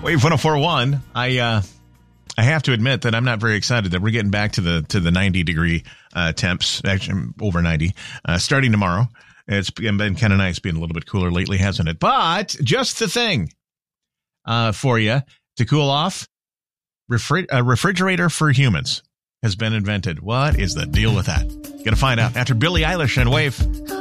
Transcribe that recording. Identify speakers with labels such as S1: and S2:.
S1: Wave 104.1. I have to admit that I'm not very excited that we're getting back to the 90 degree temps, actually over 90, starting tomorrow. It's been kind of nice being a little bit cooler lately, hasn't it? But just the thing for you to cool off, a refrigerator for humans has been invented. What is the deal with that? Gonna find out after Billie Eilish and Wave.